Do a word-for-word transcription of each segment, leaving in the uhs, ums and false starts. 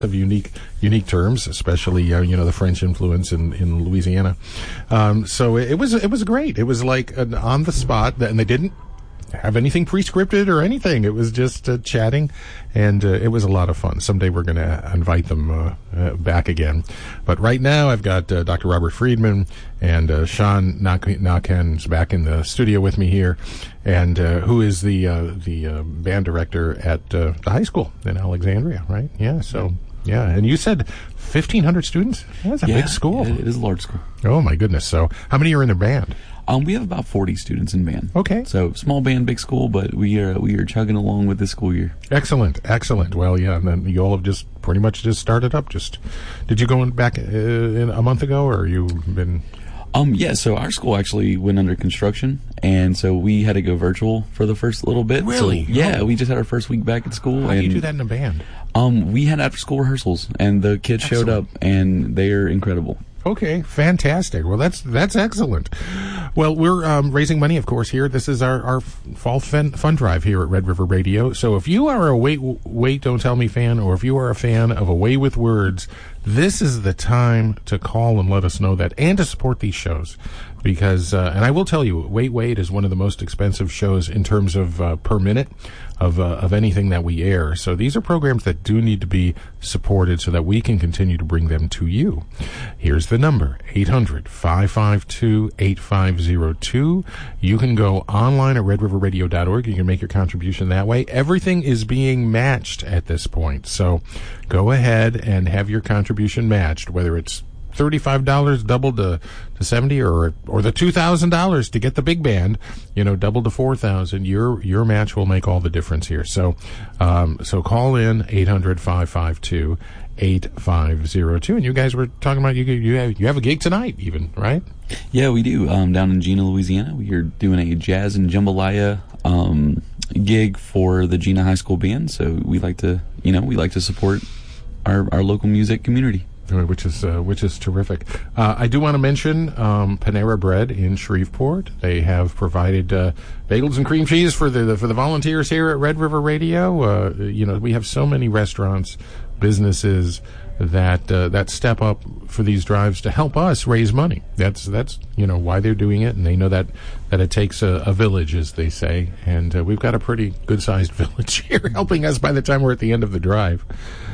of unique unique terms, especially uh, you know the French influence in in Louisiana. Um, so it, it was it was great. It was like an on the spot, and they didn't have anything pre-scripted or anything. It was just uh, chatting, and uh, it was a lot of fun. Someday we're going to invite them uh, uh, back again. But right now I've got uh, Doctor Robert Friedman and uh, Sean Naken's back in the studio with me here, and uh, who is the uh, the uh, band director at uh, the high school in Alexandria, right? Yeah, so... Yeah, and you said fifteen hundred students? That's a yeah, big school. It is a large school. Oh, my goodness. So how many are in the band? Um, we have about forty students in band. Okay. So small band, big school, but we are we are chugging along with this school year. Excellent, excellent. Well, yeah, and then you all have just pretty much just started up. Just Did you go in back uh, in a month ago, or you been... Um, yeah, so our school actually went under construction, and so we had to go virtual for the first little bit. Really? So, yeah, oh. we just had our first week back at school. How and do you do that in a band? Um, we had after-school rehearsals, and the kids Excellent. showed up, and they're incredible. Okay, fantastic. Well, that's that's excellent. Well, we're um, raising money, of course, here. This is our, our fall fun, fun drive here at Red River Radio. So if you are a Wait, Wait, Don't Tell Me fan, or if you are a fan of Away with Words, this is the time to call and let us know that, and to support these shows. Because, uh, and I will tell you, Wait, Wait is one of the most expensive shows in terms of uh, per minute of uh, of anything that we air. So these are programs that do need to be supported so that we can continue to bring them to you. Here's the number, eight hundred, five five two, eight five zero two. You can go online at red river radio dot org. You can make your contribution that way. Everything is being matched at this point. So go ahead and have your contribution matched, whether it's thirty-five dollars doubled to, to seventy, or or the two thousand dollars to get the big band, you know, doubled to four thousand. Your your match will make all the difference here. So um, so call in eight hundred, five five two, eight five zero two. And you guys were talking about you you have, you have a gig tonight even, right? Yeah, we do. Um, down in Gina, Louisiana, we are doing a jazz and jambalaya um, gig for the Gina High School band. So we like to, you know, we like to support our our local music community. Which is uh, which is terrific. Uh, I do want to mention um, Panera Bread in Shreveport. They have provided uh, bagels and cream cheese for the for the volunteers here at Red River Radio. Uh, you know, we have so many restaurants, businesses that uh, that step up for these drives to help us raise money. That's that's you know why they're doing it, and they know that that it takes a, a village, as they say, and uh, we've got a pretty good sized village here helping us by the time we're at the end of the drive,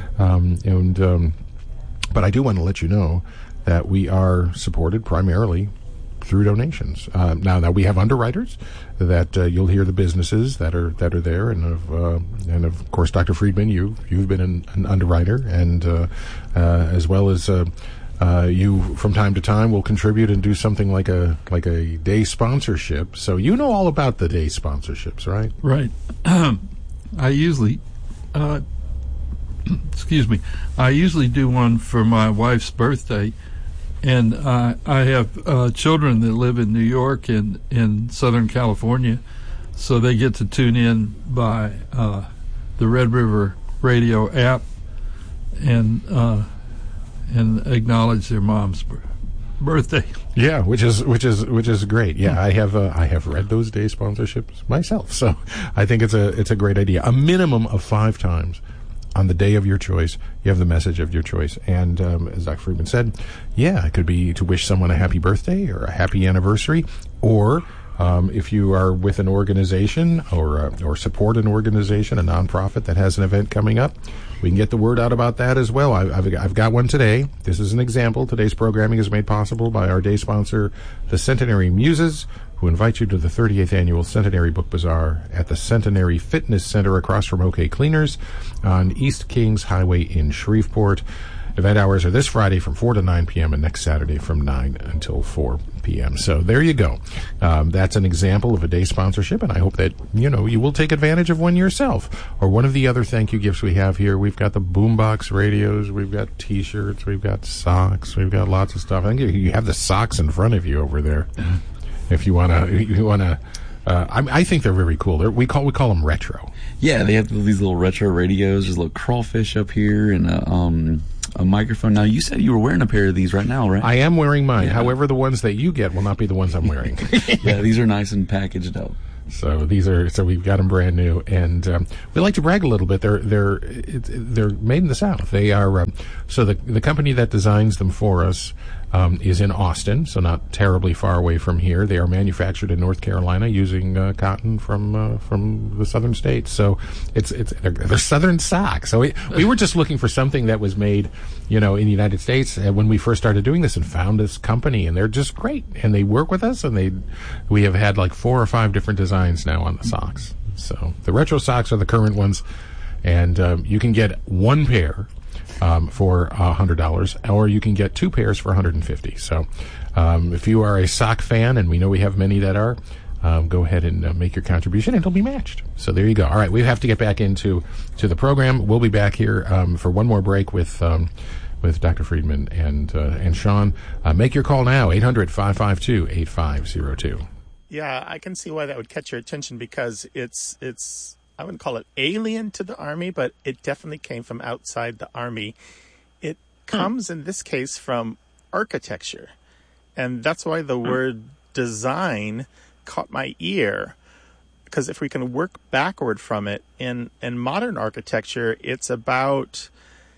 um, and. Um, But I do want to let you know that we are supported primarily through donations. Uh, now, now we have underwriters that uh, you'll hear the businesses that are that are there, and of uh, and of course, Doctor Friedman, you you've been an, an underwriter, and uh, uh, as well as uh, uh, you from time to time will contribute and do something like a like a day sponsorship. So you know all about the day sponsorships, right? Right. I usually. Uh, Excuse me. I usually do one for my wife's birthday, and uh, I have uh, children that live in New York and in Southern California, so they get to tune in by uh, the Red River Radio app and uh, and acknowledge their mom's b- birthday. Yeah, which is which is which is great. Yeah, I have uh, I have read those day sponsorships myself, so I think it's a it's a great idea. A minimum of five times. On the day of your choice, you have the message of your choice. And um, as Doctor Friedman said, yeah, it could be to wish someone a happy birthday or a happy anniversary, or um, if you are with an organization or uh, or support an organization, a nonprofit that has an event coming up, we can get the word out about that as well. I, I've, I've got one today. This is an example. Today's programming is made possible by our day sponsor, the Centenary Muses, who invite you to the thirty-eighth Annual Centenary Book Bazaar at the Centenary Fitness Center across from OK Cleaners on East Kings Highway in Shreveport. Event hours are this Friday from four to nine p.m. and next Saturday from nine until four p.m. So there you go. Um, that's an example of a day sponsorship, and I hope that, you know, you will take advantage of one yourself. Or one of the other thank you gifts we have here. We've got the boombox radios, we've got T-shirts, we've got socks, we've got lots of stuff. I think you have the socks in front of you over there. If you want to, you want to, uh, I, I think they're very cool. They're, we call we call them retro. Yeah, they have these little retro radios. There's a little crawfish up here and a, um, a microphone. Now, you said you were wearing a pair of these right now, right? I am wearing mine. Yeah. However, the ones that you get will not be the ones I'm wearing. Yeah, these are nice and packaged up. So these are so we've got them brand new, and um, we like to brag a little bit. They're they're it, they're made in the South. They are um, so the the company that designs them for us um, is in Austin, so not terribly far away from here. They are manufactured in North Carolina using uh, cotton from uh, from the southern states. So it's it's they're, they're southern socks. So we we were just looking for something that was made, you know, in the United States uh, when we first started doing this, and found this company, and they're just great, and they work with us, and they we have had like four or five different designs now on the socks. So the retro socks are the current ones, and um, you can get one pair um, for a hundred dollars, or you can get two pairs for a hundred and fifty. So um, if you are a sock fan, and we know we have many that are, um, go ahead and uh, make your contribution, and it'll be matched. So there you go. All right, we have to get back into to the program. We'll be back here um, for one more break with. Um, with Doctor Friedman and uh, and Sean. Uh, make your call now, eight hundred, five five two, eight five zero two. Yeah, I can see why that would catch your attention, because it's, it's I wouldn't call it alien to the Army, but it definitely came from outside the Army. It comes, in this case, from architecture. And that's why the word design caught my ear. Because if we can work backward from it, in, in modern architecture, it's about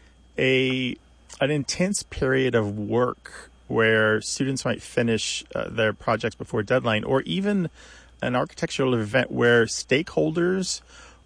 a... an intense period of work where students might finish uh, their projects before deadline, or even an architectural event where stakeholders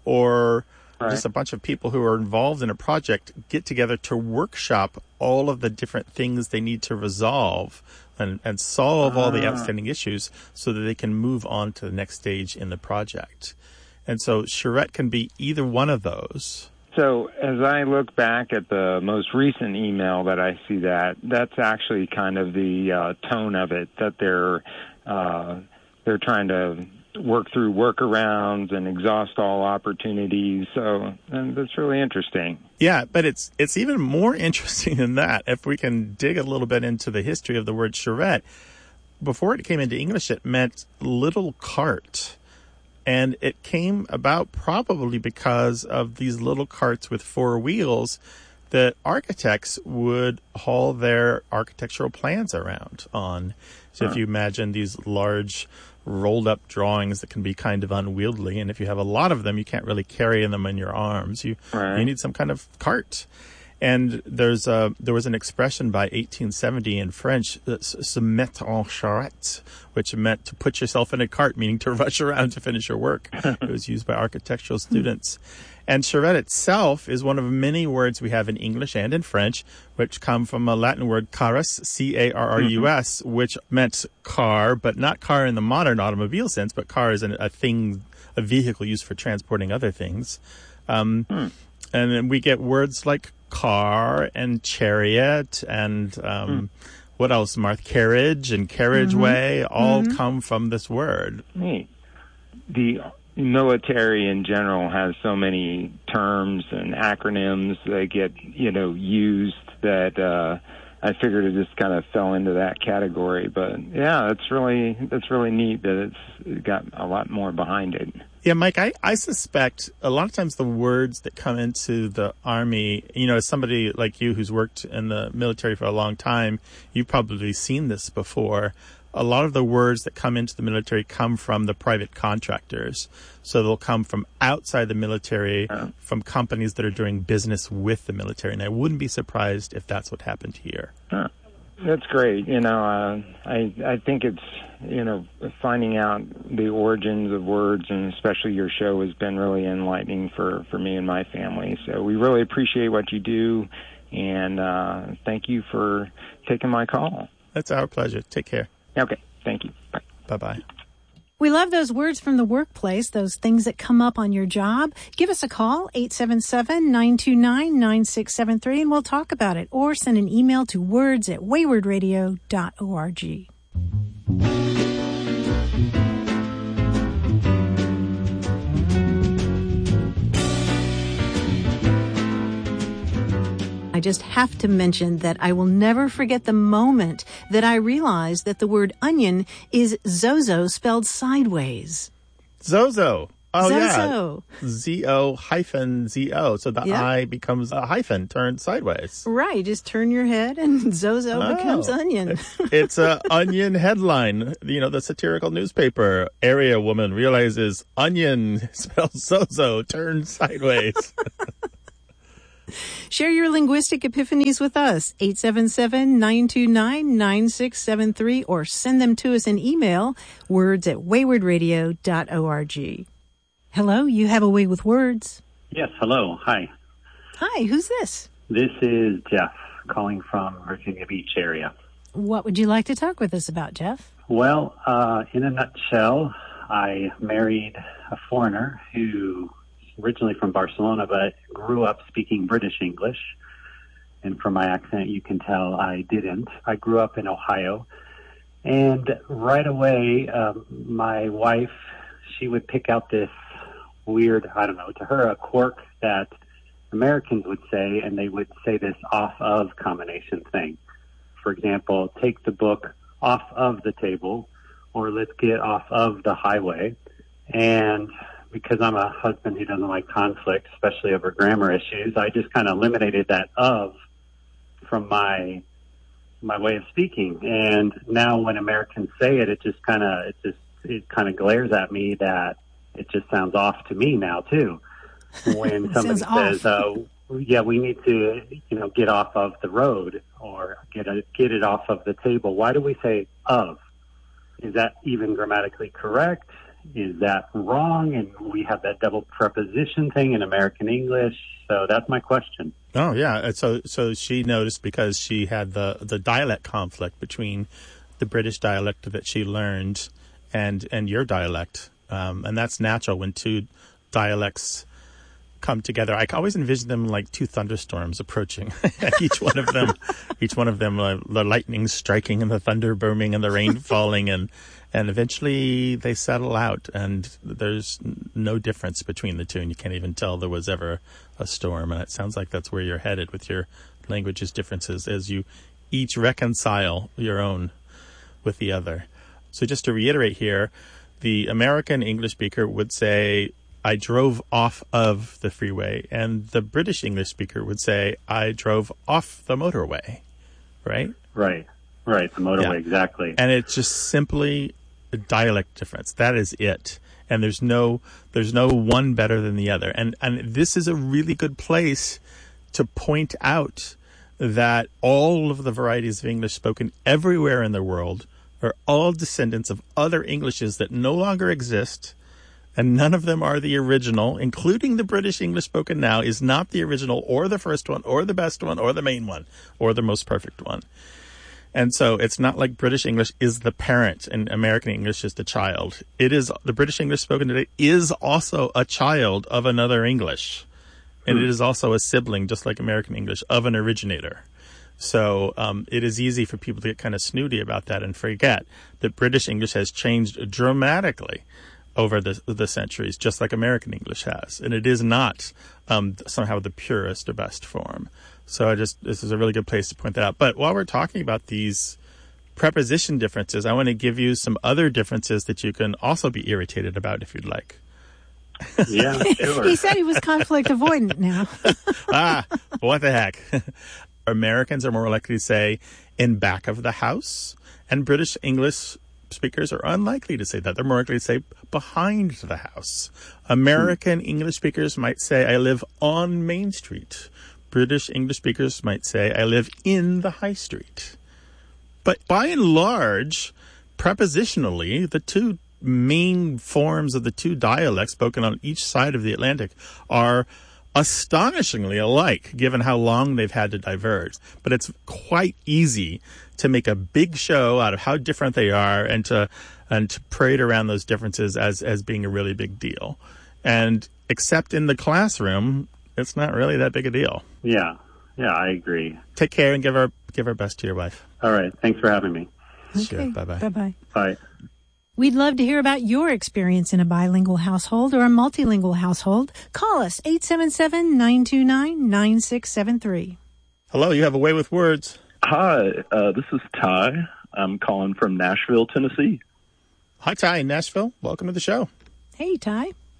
or right. just a bunch of people who are involved in a project get together to workshop all of the different things they need to resolve and, and solve uh. all the outstanding issues so that they can move on to the next stage in the project. And so charrette can be either one of those. So as I look back at the most recent email that I see that, that's actually kind of the uh, tone of it, that they're uh, they're trying to work through workarounds and exhaust all opportunities. So and that's really interesting. Yeah, but it's it's even more interesting than that. If we can dig a little bit into the history of the word charrette, before it came into English, it meant little cart. And it came about probably because of these little carts with four wheels that architects would haul their architectural plans around on. So if you imagine these large rolled up drawings that can be kind of unwieldy, and if you have a lot of them, you can't really carry them in your arms. You right. you need some kind of cart. And there's a, there was an expression by eighteen seventy in French, se mettre en charrette, which meant to put yourself in a cart, meaning to rush around to finish your work. It was used by architectural students. And charrette itself is one of many words we have in English and in French, which come from a Latin word carus, C A R R U S, mm-hmm. which meant car, but not car in the modern automobile sense, but car is an, a thing, a vehicle used for transporting other things. Um, mm. And then we get words like car and chariot and um, mm. what else, Martha? Carriage and carriageway mm-hmm. all mm-hmm. come from this word. Neat. The military in general has so many terms and acronyms that get, you know, used that uh, I figured it just kind of fell into that category. But yeah, it's really that's really neat that it's got a lot more behind it. Yeah, Mike, I, I suspect a lot of times the words that come into the Army, you know, as somebody like you who's worked in the military for a long time, you've probably seen this before. A lot of the words that come into the military come from the private contractors. So they'll come from outside the military, uh, from companies that are doing business with the military. And I wouldn't be surprised if that's what happened here. Huh. That's great. You know, uh, I I think it's, you know, finding out the origins of words, and especially your show, has been really enlightening for, for me and my family. So we really appreciate what you do, and uh, thank you for taking my call. That's our pleasure. Take care. Okay. Thank you. Bye. Bye-bye. We love those words from the workplace, those things that come up on your job. Give us a call, eight seven seven, nine two nine, nine six seven three, and we'll talk about it. Or send an email to words at wayward radio dot org. I just have to mention that I will never forget the moment that I realized that the word onion is Zozo spelled sideways. Zozo. Oh, Zozo. yeah. Z O hyphen Z O. So the Yeah. I becomes a hyphen turned sideways. Right. Just turn your head and Zozo Oh. becomes onion. It's a Onion headline. You know, the satirical newspaper. Area woman realizes onion spells Zozo turned sideways. Share your linguistic epiphanies with us. eight seven seven, nine two nine, nine six seven three or send them to us in email, words at wayward radio dot org. Hello, you have a way with words. Yes, hello. Hi. Hi, who's this? This is Jeff calling from Virginia Beach area. What would you like to talk with us about, Jeff? Well, uh, in a nutshell, I married a foreigner who originally from Barcelona, but grew up speaking British English. And from my accent, you can tell I didn't. I grew up in Ohio. And right away, um, my wife, she would pick out this weird, I don't know, to her, a quirk that Americans would say, and they would say this off of combination thing. For example, take the book off of the table, or let's get off of the highway. And because I'm a husband who doesn't like conflict, especially over grammar issues, I just kind of eliminated that of from my my way of speaking. And now when Americans say it, it just kind of it just it kind of glares at me that it just sounds off to me now too. When somebody says, uh, "Yeah, we need to, you know, get off of the road or get a, get it off of the table," why do we say "of"? Is that even grammatically correct? Is that wrong? And we have that double preposition thing in American English. So that's my question. Oh, yeah. So so she noticed because she had the, the dialect conflict between the British dialect that she learned and, and your dialect. Um, and that's natural when two dialects come together. I always envision them like two thunderstorms approaching. each one of them, each one of them, uh, the lightning striking and the thunder booming and the rain falling, and and eventually they settle out, and there's no difference between the two, and you can't even tell there was ever a storm. And it sounds like that's where you're headed with your languages differences, as you each reconcile your own with the other. So just to reiterate here, the American English speaker would say, "I drove off of the freeway," and the British English speaker would say, "I drove off the motorway," right? Right, right, the motorway, yeah. Exactly. And it's just simply a dialect difference. That is it. And there's no there's no one better than the other. And and this is a really good place to point out that all of the varieties of English spoken everywhere in the world are all descendants of other Englishes that no longer exist. And none of them are the original, including the British English spoken now is not the original or the first one or the best one or the main one or the most perfect one. And so it's not like British English is the parent and American English is the child. It is the British English spoken today is also a child of another English. And hmm. it is also a sibling, just like American English, of an originator. So um, it is easy for people to get kind of snooty about that and forget that British English has changed dramatically over the the centuries, just like American English has. And it is not um, somehow the purest or best form. So I just this is a really good place to point that out. But while we're talking about these preposition differences, I want to give you some other differences that you can also be irritated about if you'd like. Yeah, sure. He said he was conflict avoidant now. ah, what the heck. Americans are more likely to say "in back of the house," and British English speakers are unlikely to say that. They're more likely to say "behind the house." American hmm. English speakers might say "I live on Main Street." British English speakers might say "I live in the high street." But by and large, prepositionally, the two main forms of the two dialects spoken on each side of the Atlantic are astonishingly alike, given how long they've had to diverge. But it's quite easy to make a big show out of how different they are and to and to parade around those differences as, as being a really big deal. And except in the classroom, it's not really that big a deal. Yeah, yeah, I agree. Take care and give our give our best to your wife. All right, thanks for having me. Okay. Sure, bye-bye. Bye-bye. Bye. We'd love to hear about your experience in a bilingual household or a multilingual household. Call us, eight seven seven, nine two nine, nine six seven three. Hello, you have a way with words. Hi, uh, this is Ty. I'm calling from Nashville, Tennessee. Hi, Ty in Nashville. Welcome to the show. Hey, Ty.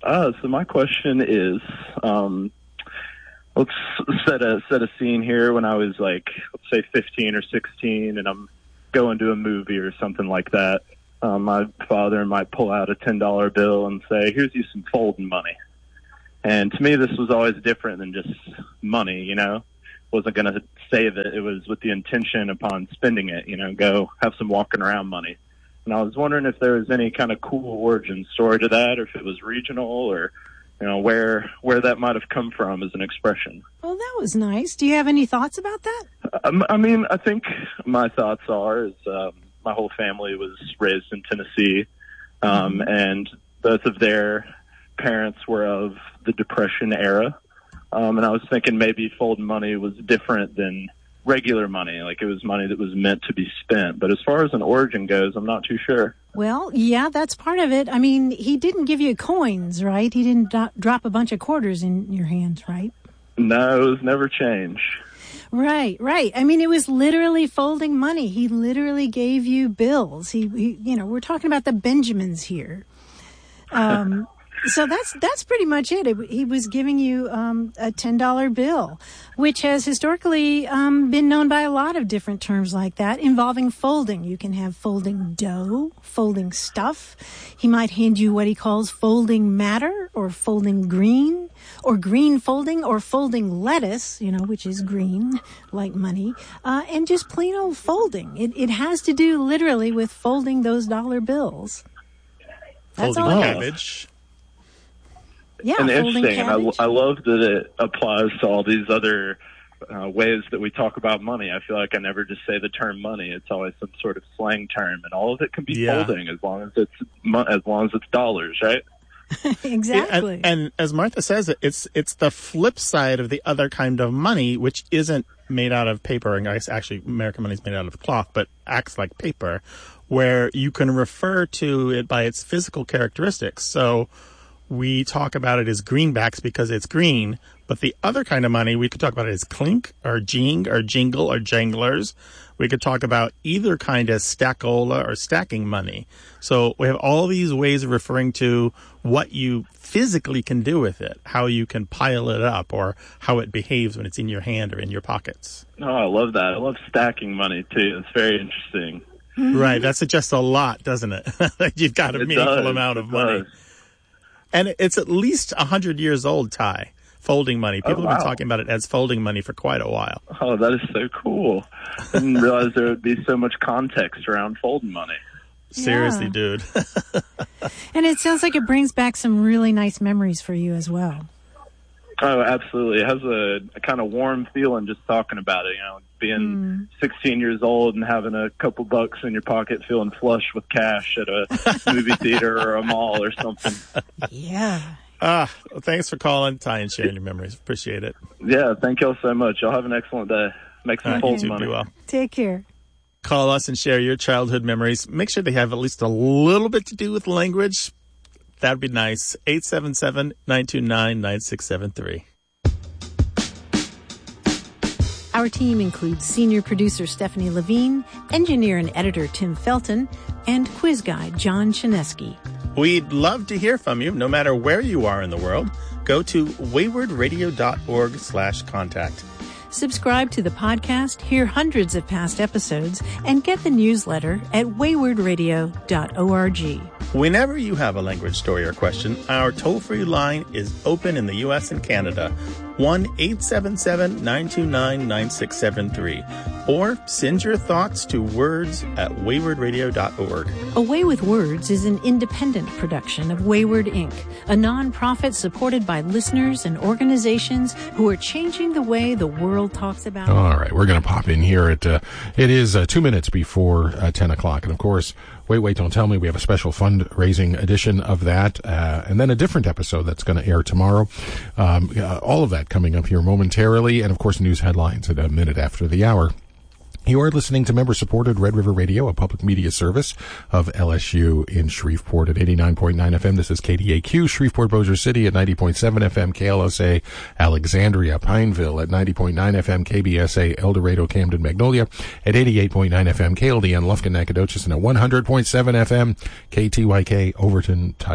Uh, so my question is, um, let's set a set a scene here. When I was like, let's say fifteen or sixteen, and I'm going to a movie or something like that. Um, my father might pull out a ten dollar bill and say, "Here's you some folding money." And to me, this was always different than just money. You know, wasn't going to save it. It was with the intention upon spending it. You know, go have some walking around money. And I was wondering if there was any kind of cool origin story to that, or if it was regional, or, you know, where where that might have come from as an expression. Well, that was nice. Do you have any thoughts about that? Um, I mean, I think my thoughts are is um, my whole family was raised in Tennessee, um, mm-hmm. and both of their parents were of the Depression era. Um, and I was thinking maybe folding money was different than regular money, like it was money that was meant to be spent. But as far as an origin goes, I'm not too sure. Well, yeah, that's part of it. I mean, he didn't give you coins, right? He didn't do- drop a bunch of quarters in your hands, right? No, it was never change. Right, right. I mean, it was literally folding money. He literally gave you bills. He, he you know, we're talking about the Benjamins here. Um So that's that's pretty much it. it he was giving you um, a ten dollar bill, which has historically um, been known by a lot of different terms like that, involving folding. You can have folding dough, folding stuff. He might hand you what he calls folding matter, or folding green, or green folding, or folding lettuce, you know, which is green, like money, uh, and just plain old folding. It, it has to do literally with folding those dollar bills. That's Folding all cabbage. Yeah, and folding interesting. cabbage. I, I love that it applies to all these other uh, ways that we talk about money. I feel like I never just say the term money. It's always some sort of slang term, and all of it can be Yeah. folding as long as it's mo- as long as it's dollars, right? Exactly. And, and as Martha says, it's it's the flip side of the other kind of money, which isn't made out of paper. And I guess actually American money is made out of cloth, but acts like paper, where you can refer to it by its physical characteristics. So we talk about it as greenbacks because it's green, but the other kind of money, we could talk about it as clink or jing or jingle or janglers. We could talk about either kind as stackola or stacking money. So we have all these ways of referring to what you physically can do with it, how you can pile it up, or how it behaves when it's in your hand or in your pockets. Oh, I love that. I love stacking money too. It's very interesting. Mm-hmm. Right. That suggests a lot, doesn't it? You've got a It meaningful does. amount of It money. does. And it's at least one hundred years old, Ty, folding money. People Oh, have been wow. talking about it as folding money for quite a while. Oh, that is so cool. I didn't realize there would be so much context around folding money. Seriously, Yeah. dude. And it sounds like it brings back some really nice memories for you as well. Oh, absolutely. It has a, a kind of warm feeling just talking about it, you know, being Mm. sixteen years old and having a couple bucks in your pocket, feeling flush with cash at a movie theater or a mall or something. Yeah. Ah, well, thanks for calling, Ty, and sharing your memories. Appreciate it. Yeah, thank y'all so much. Y'all have an excellent day. Make some All right, fold you too. money. Be well. Take care. Call us and share your childhood memories. Make sure they have at least a little bit to do with language. That'd be nice. eight seven seven, nine two nine, nine six seven three. Our team includes senior producer Stephanie Levine, engineer and editor Tim Felton, and quiz guy John Chinesky. We'd love to hear from you, no matter where you are in the world. Go to waywardradio.org slash contact. Subscribe to the podcast, hear hundreds of past episodes, and get the newsletter at wayward radio dot org. Whenever you have a language story or question, our toll-free line is open in the U S and Canada, one eight seven seven, nine two nine, nine six seven three. Or send your thoughts to words at wayward radio dot org. Away with Words is an independent production of Wayward Incorporated, a nonprofit supported by listeners and organizations who are changing the way the world talks about. All right, we're going to pop in here at, uh, it is uh, two minutes before uh, ten o'clock. And of course, Wait, Wait, Don't Tell Me, we have a special fundraising edition of that, uh, and then a different episode that's going to air tomorrow. Um, uh, all of that coming up here momentarily, and of course, news headlines at a minute after the hour. You are listening to member-supported Red River Radio, a public media service of L S U in Shreveport at eighty-nine point nine F M. This is K D A Q, Shreveport Bossier City at ninety point seven F M, K L S A Alexandria, Pineville at ninety point nine F M, K B S A El Dorado, Camden, Magnolia at eighty-eight point nine F M, K L D N Lufkin, Nacogdoches, and at one hundred point seven F M, K T Y K Overton, Tyler,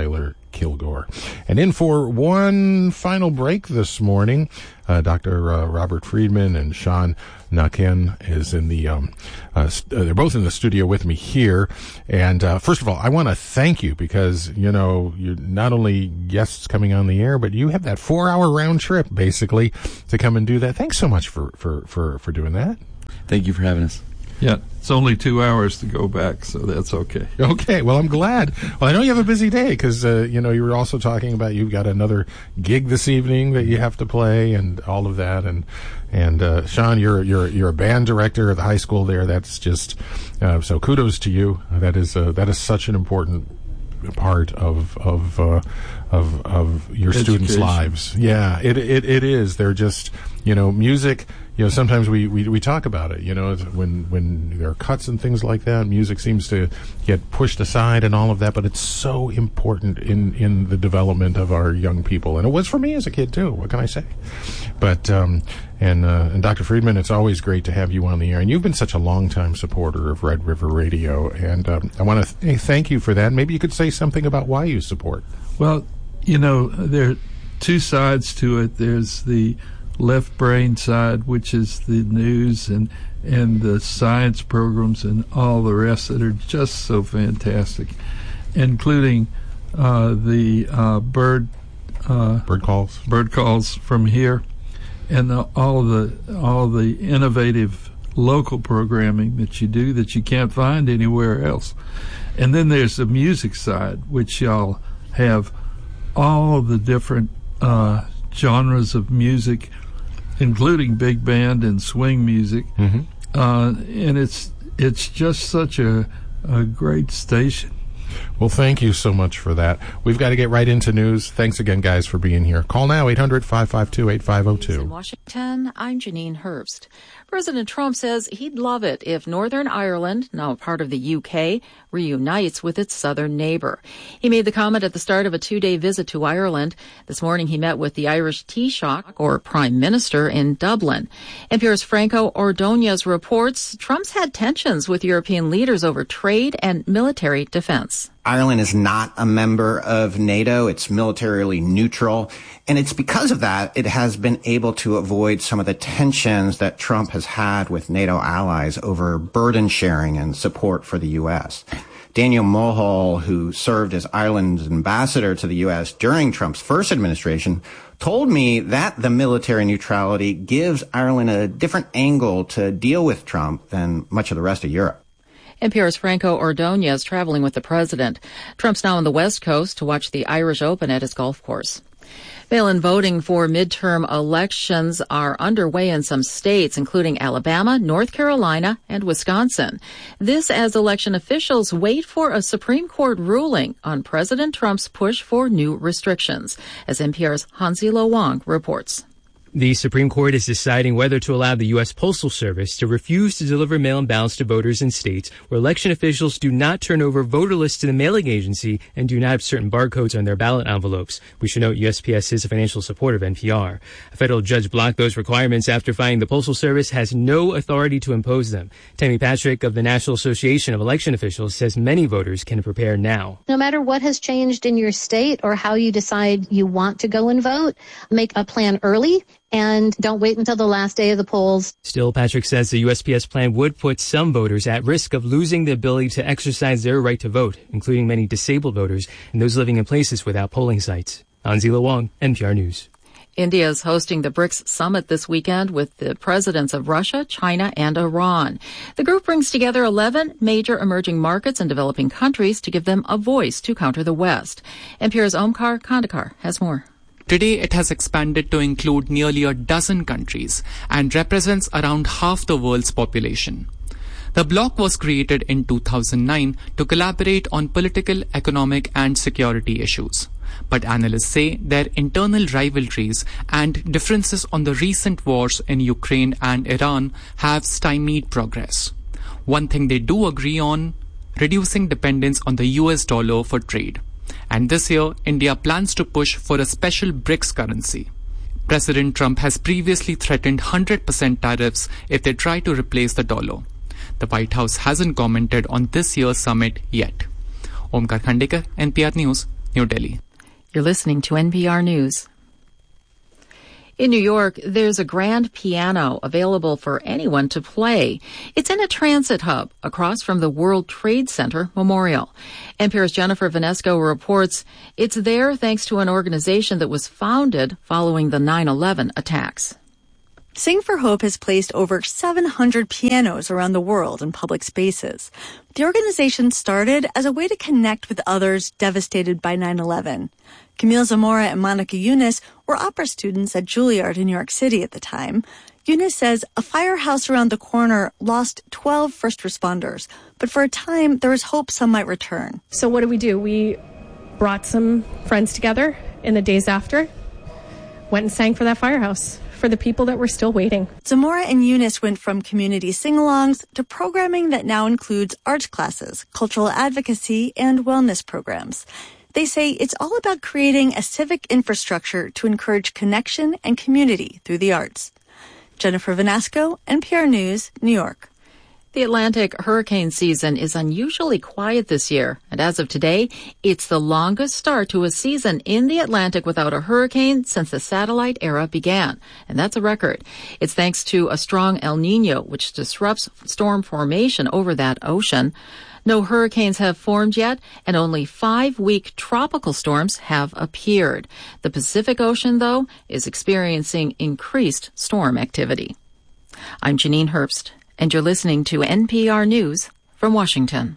Kilgore. And in for one final break this morning, uh, Doctor Uh, Robert Friedman and Sean Nakin is in the, um, uh, st- uh, they're both in the studio with me here. And, uh, first of all, I want to thank you because, you know, you're not only guests coming on the air, but you have that four hour round trip basically to come and do that. Thanks so much for, for, for, for doing that. Thank you for having us. Yeah, it's only two hours to go back, so that's okay. Okay, well, I'm glad. Well, I know you have a busy day because, uh, you know, you were also talking about you've got another gig this evening that you have to play and all of that. And, and uh, Sean, you're you're you're a band director at the high school there. That's just, uh, so kudos to you. That is uh, that is such an important part of of uh, of of your Education. students' lives. Yeah, it it it is. They're just, you know, music. You know, sometimes we, we, we talk about it, you know, when, when there are cuts and things like that, music seems to get pushed aside and all of that, but it's so important in, in the development of our young people. And it was for me as a kid, too. What can I say? But, um, and, uh, and Doctor Friedman, it's always great to have you on the air. And you've been such a long-time supporter of Red River Radio. And, um, I want to th- thank you for that. Maybe you could say something about why you support. Well, you know, there are two sides to it. There's the left brain side, which is the news and and the science programs and all the rest that are just so fantastic, including uh, the uh, bird uh, bird calls, bird calls from here, and the, all the all the innovative local programming that you do that you can't find anywhere else. And then there's the music side, which y'all have all the different uh, genres of music, including big band and swing music, mm-hmm. uh, and it's it's just such a a great station. Well, thank you so much for that. We've got to get right into news. Thanks again, guys, for being here. Call now, eight hundred, five five two, eight five zero two. In Washington, I'm Janine Herbst. President Trump says he'd love it if Northern Ireland, now a part of the U K, reunites with its southern neighbor. He made the comment at the start of a two-day visit to Ireland. This morning he met with the Irish Taoiseach, or Prime Minister, in Dublin. N P R's Franco Ordonez reports Trump's had tensions with European leaders over trade and military defense. Ireland is not a member of NATO. It's militarily neutral. And it's because of that it has been able to avoid some of the tensions that Trump has had with NATO allies over burden sharing and support for the U S. Daniel Mulhall, who served as Ireland's ambassador to the U S during Trump's first administration, told me that the military neutrality gives Ireland a different angle to deal with Trump than much of the rest of Europe. N P R's Franco Ordonez traveling with the president. Trump's now on the West Coast to watch the Irish Open at his golf course. Mail-in voting for midterm elections are underway in some states, including Alabama, North Carolina, and Wisconsin. This as election officials wait for a Supreme Court ruling on President Trump's push for new restrictions, as N P R's Hansi Lo Wang reports. The Supreme Court is deciding whether to allow the U S Postal Service to refuse to deliver mail-in ballots to voters in states where election officials do not turn over voter lists to the mailing agency and do not have certain barcodes on their ballot envelopes. We should note U S P S is a financial supporter of N P R. A federal judge blocked those requirements after finding the Postal Service has no authority to impose them. Tammy Patrick of the National Association of Election Officials says many voters can prepare now. No matter what has changed in your state or how you decide you want to go and vote, make a plan early. And don't wait until the last day of the polls. Still, Patrick says the U S P S plan would put some voters at risk of losing the ability to exercise their right to vote, including many disabled voters and those living in places without polling sites. Hansi Lo Wang, N P R News. India is hosting the BRICS summit this weekend with the presidents of Russia, China, and Iran. The group brings together eleven major emerging markets and developing countries to give them a voice to counter the West. N P R's Omkar Kandakar has more. Today, it has expanded to include nearly a dozen countries and represents around half the world's population. The bloc was created in two thousand nine to collaborate on political, economic, and security issues. But analysts say their internal rivalries and differences on the recent wars in Ukraine and Iran have stymied progress. One thing they do agree on, reducing dependence on the U S dollar for trade. And this year, India plans to push for a special BRICS currency. President Trump has previously threatened one hundred percent tariffs if they try to replace the dollar. The White House hasn't commented on this year's summit yet. Omkar Khandekar, N P R News, New Delhi. You're listening to N P R News. In New York, there's a grand piano available for anyone to play. It's in a transit hub across from the World Trade Center Memorial. N P R's Jennifer Vanesco reports it's there thanks to an organization that was founded following the nine eleven attacks. Sing for Hope has placed over seven hundred pianos around the world in public spaces. The organization started as a way to connect with others devastated by nine eleven. Camille Zamora and Monica Yunus were opera students at Juilliard in New York City at the time. Yunus says a firehouse around the corner lost twelve first responders, but for a time there was hope some might return. So what did we do? We brought some friends together in the days after, went and sang for that firehouse for the people that were still waiting. Zamora and Yunus went from community sing-alongs to programming that now includes arts classes, cultural advocacy, and wellness programs. They say it's all about creating a civic infrastructure to encourage connection and community through the arts. Jennifer Vanasco, N P R News, New York. The Atlantic hurricane season is unusually quiet this year, and as of today, it's the longest start to a season in the Atlantic without a hurricane since the satellite era began, and that's a record. It's thanks to a strong El Niño, which disrupts storm formation over that ocean. No hurricanes have formed yet, and only five weak tropical storms have appeared. The Pacific Ocean, though, is experiencing increased storm activity. I'm Janine Herbst, and you're listening to N P R News from Washington.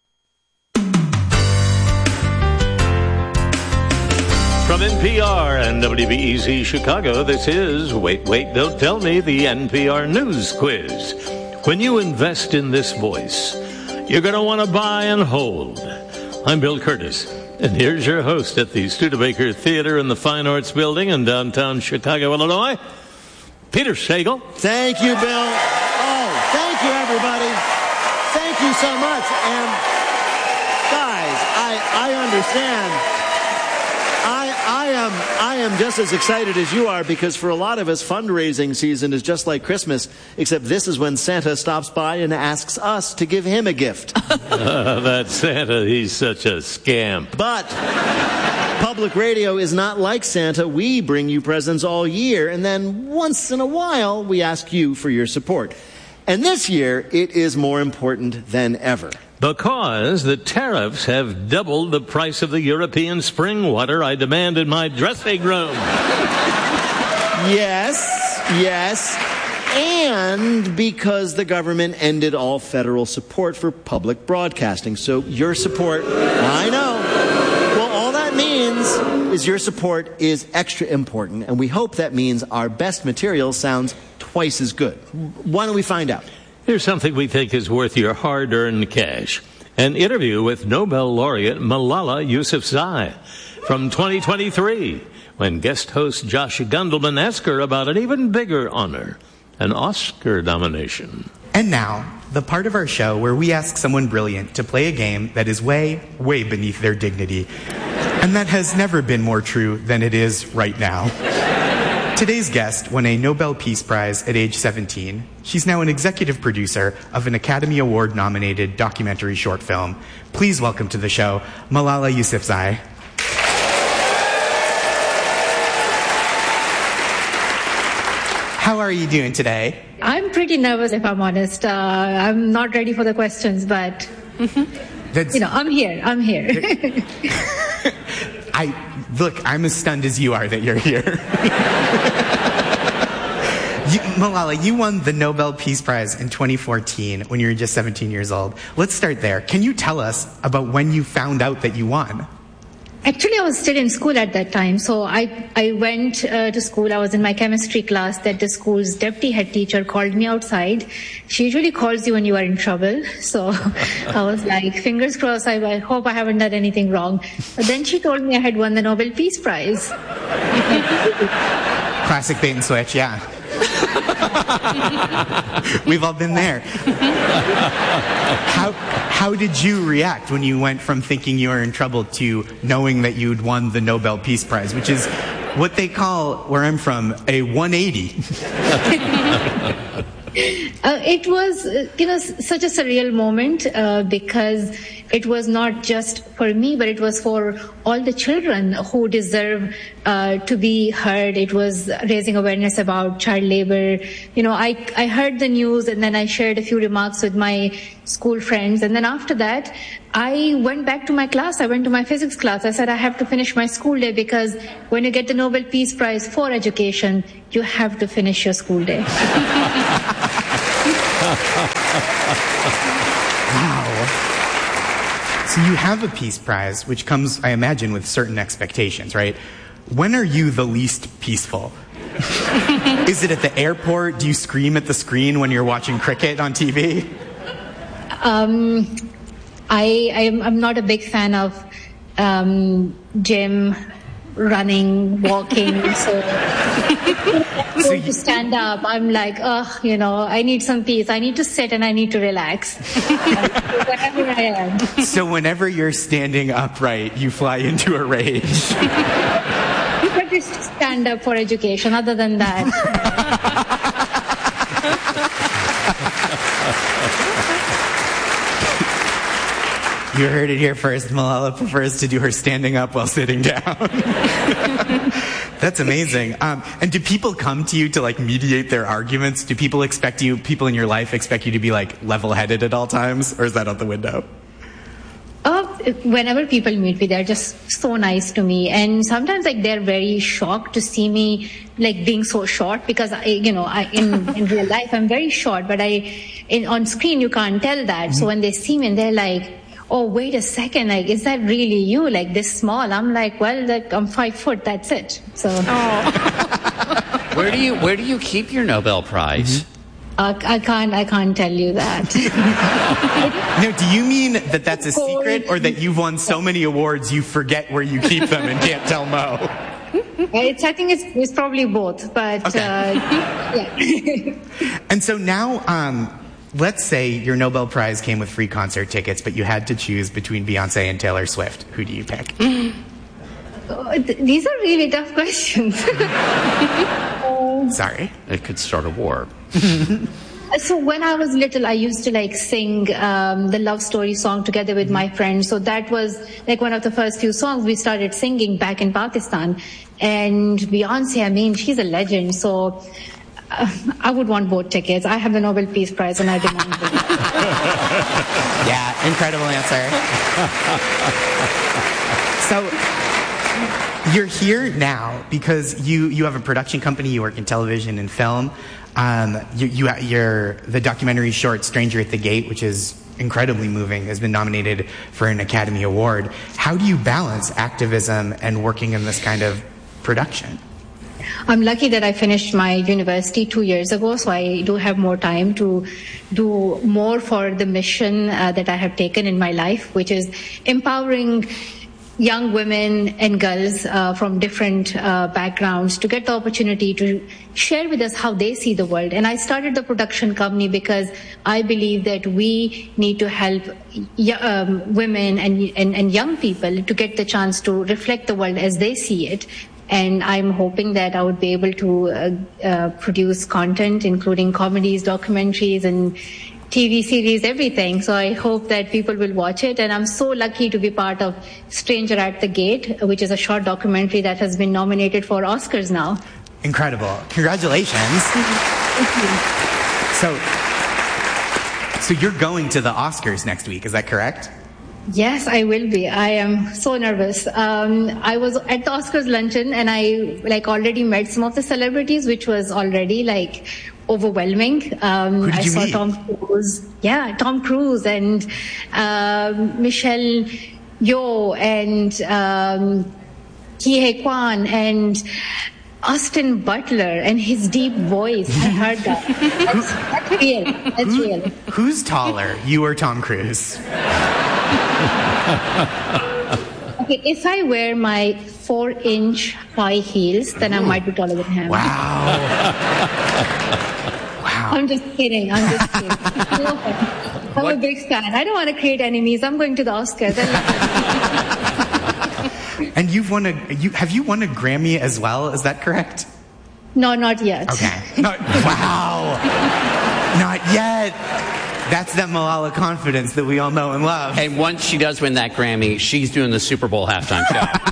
From N P R and W B E Z Chicago, this is Wait, Wait, Don't Tell Me, the N P R News Quiz. When you invest in this voice, you're going to want to buy and hold. I'm Bill Curtis, and here's your host at the Studebaker Theater in the Fine Arts Building in downtown Chicago, Illinois, Peter Sagal. Thank you, Bill. Oh, thank you, everybody. Thank you so much. And guys, I I understand. I I am I am just as excited as you are, because for a lot of us, fundraising season is just like Christmas, except this is when Santa stops by and asks us to give him a gift. uh, that Santa, he's such a scamp. But public radio is not like Santa. We bring you presents all year, and then once in a while, we ask you for your support. And this year, it is more important than ever. Because the tariffs have doubled the price of the European spring water I demand in my dressing room. Yes, yes. And because the government ended all federal support for public broadcasting. So your support, I know. Well, all that means is your support is extra important. And we hope that means our best material sounds twice as good. Why don't we find out? Here's something we think is worth your hard-earned cash. An interview with Nobel laureate Malala Yousafzai from twenty twenty-three, when guest host Josh Gundelman asked her about an even bigger honor, an Oscar nomination. And now, the part of our show where we ask someone brilliant to play a game that is way, way beneath their dignity. And that has never been more true than it is right now. Today's guest won a Nobel Peace Prize at age seventeen. She's now an executive producer of an Academy Award-nominated documentary short film. Please welcome to the show, Malala Yousafzai. How are you doing today? I'm pretty nervous, if I'm honest. Uh, I'm not ready for the questions, but, mm-hmm. you know, I'm here. I'm here. I look, I'm as stunned as you are that you're here. you, Malala, you won the Nobel Peace Prize in twenty fourteen when you were just seventeen years old. Let's start there. Can you tell us about when you found out that you won? Actually, I was still in school at that time. So I, I went uh, to school. I was in my chemistry class that the school's deputy head teacher called me outside. She usually calls you when you are in trouble. So I was like, fingers crossed, I, I hope I haven't done anything wrong. But then she told me I had won the Nobel Peace Prize. Classic bait and switch, yeah. We've all been there. How how did you react when you went from thinking you were in trouble to knowing that you'd won the Nobel Peace Prize, which is what they call, where I'm from, a one eighty? Uh, it was, uh, you know, s- such a surreal moment uh, because it was not just for me, but it was for all the children who deserve uh, to be heard. It was raising awareness about child labor. You know, I, I heard the news and then I shared a few remarks with my school friends. And then after that, I went back to my class. I went to my physics class. I said, I have to finish my school day because when you get the Nobel Peace Prize for education, you have to finish your school day. Wow. So you have a Peace Prize, which comes, I imagine, with certain expectations, right? When are you the least peaceful? Is it at the airport? Do you scream at the screen when you're watching cricket on T V? Um, I, I'm, I'm not a big fan of um, gym, running, walking. So, so to stand up, I'm like, oh, you know, I need some peace. I need to sit and I need to relax. Wherever I am. So whenever you're standing upright, you fly into a rage. But just stand up for education. Other than that. You heard it here first. Malala prefers to do her standing up while sitting down. That's amazing. Um, and do people come to you to like mediate their arguments? Do people expect you, people in your life expect you to be like level-headed at all times? Or is that out the window? Uh, whenever people meet me, they're just so nice to me. And sometimes like they're very shocked to see me like being so short because I, you know, I, in, in real life, I'm very short, but I, in, on screen, you can't tell that. Mm-hmm. So when they see me and they're like, oh, wait a second, like, is that really you, like this small? I'm like, well, like, I'm five foot, that's it. So. Oh. Where do you where do you keep your Nobel Prize? Mm-hmm. Uh, I can't I can't tell you that. No, do you mean that that's a secret, or that you've won so many awards you forget where you keep them and can't tell Mo? It's, I think it's, it's probably both, but okay. uh, yeah. And so now, um, let's say your Nobel Prize came with free concert tickets, but you had to choose between Beyonce and Taylor Swift. Who do you pick? Oh, th- these are really tough questions. um, Sorry. It could start a war. So when I was little, I used to like sing um, the Love Story song together with my friends. So that was like one of the first few songs we started singing back in Pakistan. And Beyonce, I mean, she's a legend. So uh, I would want both tickets. I have the Nobel Peace Prize and I demand it. Yeah, incredible answer. So you're here now because you, you have a production company, you work in television and film. Um, you, you, you're, the documentary short Stranger at the Gate, which is incredibly moving, has been nominated for an Academy Award. How do you balance activism and working in this kind of production? I'm lucky that I finished my university two years ago, so I do have more time to do more for the mission uh, that I have taken in my life, which is empowering young women and girls uh, from different uh, backgrounds to get the opportunity to share with us how they see the world. And I started the production company because I believe that we need to help y- um, women and, and, and young people to get the chance to reflect the world as they see it. And I'm hoping that I would be able to uh, uh, produce content, including comedies, documentaries, and T V series, everything. So I hope that people will watch it. And I'm so lucky to be part of Stranger at the Gate, which is a short documentary that has been nominated for Oscars now. Incredible. Congratulations. Thank you. So, so you're going to the Oscars next week, is that correct? Yes, I will be. I am so nervous. Um, I was at the Oscars luncheon and I like already met some of the celebrities, which was already like overwhelming. Um, Who did I you saw meet? Tom Cruise. Yeah, Tom Cruise and um, Michelle Yeoh and um, Ki Hye Kwan and Austin Butler and his deep voice. I heard that. That's, that's real. That's Who, real. Who's taller, you or Tom Cruise? Okay, if I wear my four-inch high heels, then I might be taller than him. Wow. Wow. I'm just kidding. I'm just kidding. I'm what? a big fan. I don't want to create enemies. I'm going to the Oscars. And you've won a, you, have you won a Grammy as well? Is that correct? No, not yet. Okay. No, wow. Not yet. That's that Malala confidence that we all know and love. And once she does win that Grammy, she's doing the Super Bowl halftime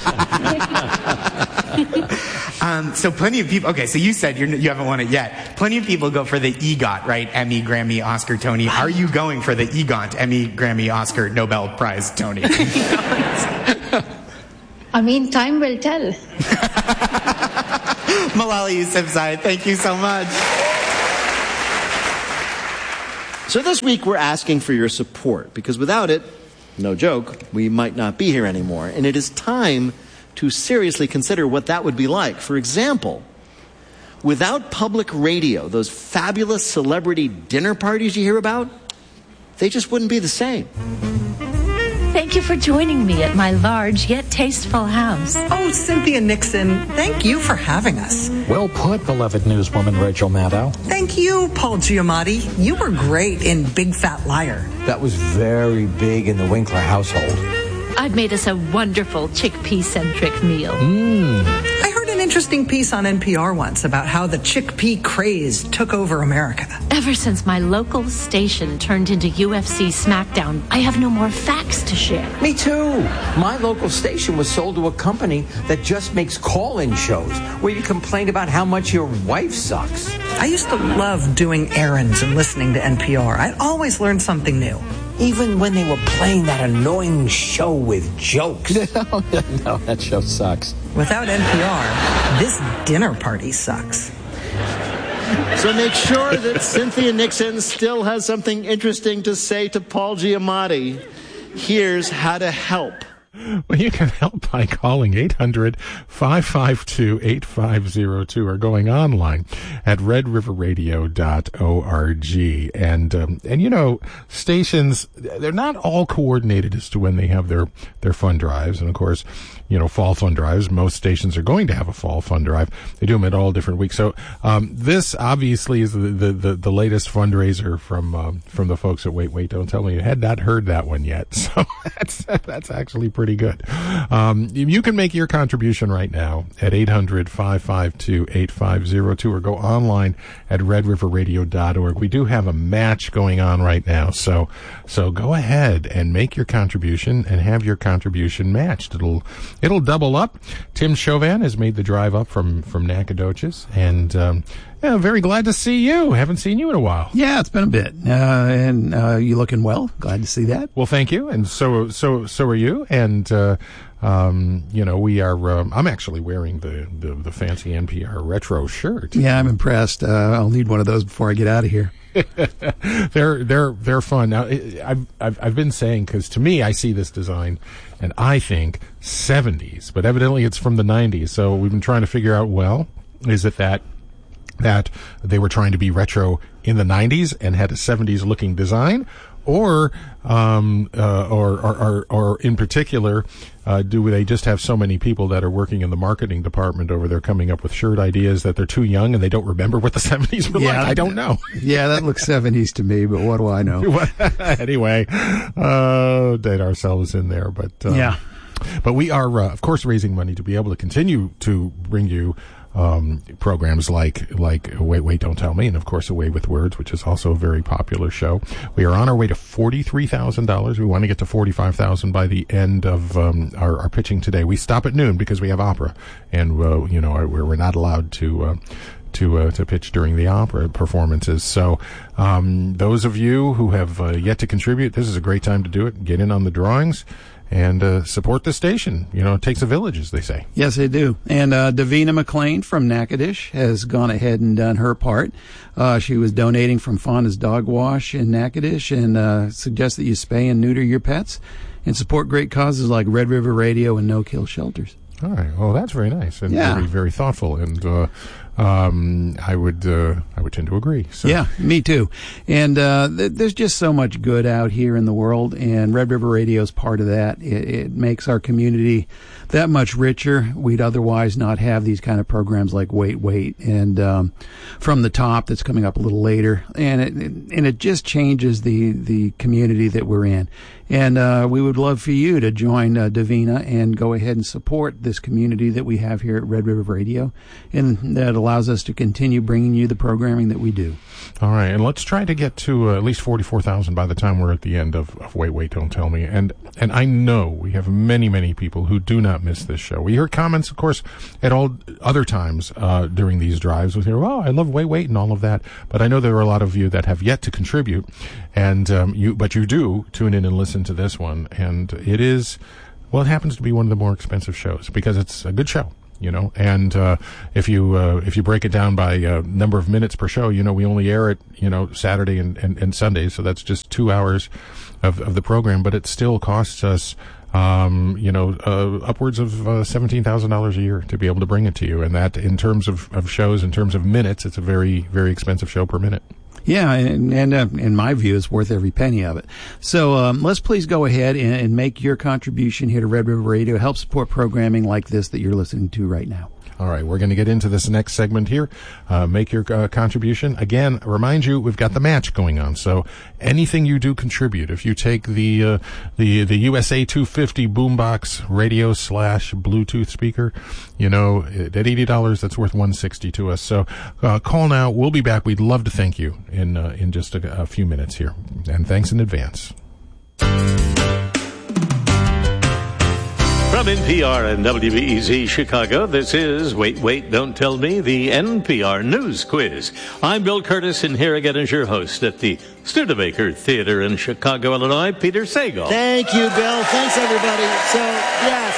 show. um, so plenty of people, okay, so you said you're, you haven't won it yet. Plenty of people go for the EGOT, right? Emmy, Grammy, Oscar, Tony. Are you going for the EGOT, Emmy, Grammy, Oscar, Nobel Prize, Tony? I mean, time will tell. Malala Yousafzai, thank you so much. So this week we're asking for your support, because without it, no joke, we might not be here anymore. And it is time to seriously consider what that would be like. For example, without public radio, those fabulous celebrity dinner parties you hear about, they just wouldn't be the same. Thank you for joining me at my large yet tasteful house. Oh, Cynthia Nixon, thank you for having us. Well put, beloved newswoman Rachel Maddow. Thank you, Paul Giamatti. You were great in Big Fat Liar. That was very big in the Winkler household. I've made us a wonderful chickpea-centric meal. Mmm. I heard an interesting piece on N P R once about how the chickpea craze took over America. Ever since my local station turned into U F C SmackDown, I have no more facts to share. Me too. My local station was sold to a company that just makes call-in shows where you complain about how much your wife sucks. I used to love doing errands and listening to N P R. I'd always learn something new. Even when they were playing that annoying show with jokes. No, no, that show sucks. Without N P R, this dinner party sucks. So make sure that Cynthia Nixon still has something interesting to say to Paul Giamatti. Here's how to help. Well, you can help by calling eight hundred, five five two, eight five zero two or going online at red river radio dot org. And, um, and you know, stations, they're not all coordinated as to when they have their, their fund drives. And, of course, you know, fall fund drives. Most stations are going to have a fall fund drive. They do them at all different weeks. So um, this obviously is the, the, the, the latest fundraiser from um, from the folks at Wait, Wait, Don't Tell Me. You had not heard that one yet. So that's, that's actually pretty good. Um, you can make your contribution right now at eight hundred, five five two, eight five zero two or go online at red river radio dot org. We do have a match going on right now. So, so go ahead and make your contribution and have your contribution matched. It'll, it'll double up. Tim Chauvin has made the drive up from, from Nacogdoches, and, um, yeah, very glad to see you. Haven't seen you in a while. Yeah, it's been a bit. Uh, and, uh, you looking well. Glad to see that. Well, thank you. And so, so, so are you. And, uh, um, you know, we are, um, I'm actually wearing the, the, the fancy N P R retro shirt. Yeah, I'm impressed. Uh, I'll need one of those before I get out of here. they're, they're, they're fun. Now, I've, I've, I've been saying, cause to me, I see this design and I think seventies, but evidently it's from the nineties. So we've been trying to figure out, well, is it that, that they were trying to be retro in the nineties and had a seventies looking design, or um uh, or, or or or in particular uh do they just have so many people that are working in the marketing department over there coming up with shirt ideas that they're too young and they don't remember what the seventies were yeah, like? I don't know. Yeah, that looks seventies to me, but what do I know? Anyway, uh date ourselves in there, but um, yeah. But we are, uh, of course, raising money to be able to continue to bring you um, programs like like Wait, Wait, Don't Tell Me, and of course, Away with Words, which is also a very popular show. We are on our way to forty-three thousand dollars. We want to get to forty-five thousand dollars by the end of um, our, our pitching today. We stop at noon because we have opera, and uh, you know we're, we're not allowed to. Uh, to uh, to pitch during the opera performances. So um, those of you who have uh, yet to contribute, this is a great time to do it. Get in on the drawings and uh, support the station. You know, it takes a village, as they say. Yes, they do. And uh, Davina McLean from Natchitoches has gone ahead and done her part. Uh, she was donating from Fauna's Dog Wash in Natchitoches and uh, suggests that you spay and neuter your pets and support great causes like Red River Radio and No Kill Shelters. All right. Well, that's very nice and yeah. very, very thoughtful. And uh, um, I would, uh, I would tend to agree. So. Yeah, me too. And uh, th- there's just so much good out here in the world, and Red River Radio is part of that. It, it makes our community that much richer. We'd otherwise not have these kind of programs like Wait, Wait, and um, From the Top that's coming up a little later. And it, and it just changes the the community that we're in. And uh, we would love for you to join uh, Davina and go ahead and support this community that we have here at Red River Radio. And that'll allows us to continue bringing you the programming that we do. All right, and let's try to get to uh, at least forty-four thousand by the time we're at the end of, of Wait, Wait, Don't Tell Me. And and I know we have many, many people who do not miss this show. We hear comments, of course, at all other times uh, during these drives. We hear, oh, I love Wait, Wait, and all of that. But I know there are a lot of you that have yet to contribute, and um, you, but you do tune in and listen to this one. And it is, well, it happens to be one of the more expensive shows because it's a good show. You know, and uh, if you uh, if you break it down by uh, number of minutes per show, you know, we only air it, you know, Saturday and, and, and Sunday, so that's just two hours of, of the program, but it still costs us, um, you know, uh, upwards of uh, seventeen thousand dollars a year to be able to bring it to you, and that in terms of, of shows, in terms of minutes, it's a very, very expensive show per minute. Yeah, and, and uh, in my view, it's worth every penny of it. So um, let's please go ahead and, and make your contribution here to Red River Radio. Help support programming like this that you're listening to right now. All right, we're going to get into this next segment here. Uh, make your uh, contribution. Again, remind you, we've got the match going on. So anything you do contribute, if you take the uh, the the U S A two fifty boombox radio slash Bluetooth speaker, you know, at eighty dollars, that's worth one hundred sixty dollars to us. So uh, call now. We'll be back. We'd love to thank you in uh, in just a, a few minutes here. And thanks in advance. From N P R and W B E Z Chicago, this is Wait, Wait, Don't Tell Me, the N P R News Quiz. I'm Bill Curtis, and here again is your host at the Studebaker Theater in Chicago, Illinois, Peter Sagal. Thank you, Bill. Thanks, everybody. So, yes,